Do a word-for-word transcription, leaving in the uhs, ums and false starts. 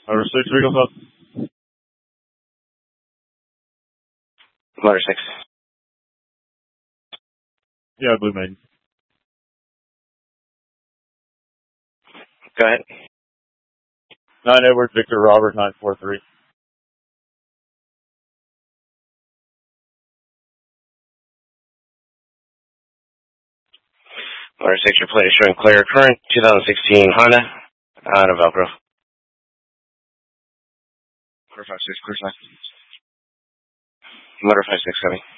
Motor six, Regal Club. Motor six. Yeah, Blue Maiden. Go ahead. nine Edward Victor Robert nine four three. Motor six, your plate is showing clear. Current twenty sixteen Honda out of Velcro. Motor five six, clear five. Motor five six, coming.